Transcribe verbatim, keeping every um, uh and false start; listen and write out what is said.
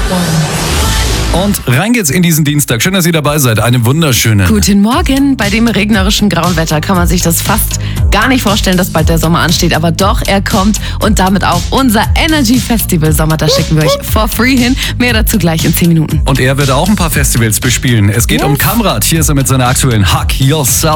Und rein geht's in diesen Dienstag. Schön, dass ihr dabei seid. Einen wunderschönen. Guten Morgen. Bei dem regnerischen grauen Wetter kann man sich das fast gar nicht vorstellen, dass bald der Sommer ansteht. Aber doch, er kommt und damit auch unser Energy Festival Sommer. Da schicken wir euch for free hin. Mehr dazu gleich in zehn Minuten. Und er wird auch ein paar Festivals bespielen. Es geht Yes. um Kamrat. Hier ist er mit seiner aktuellen Hug Yourself.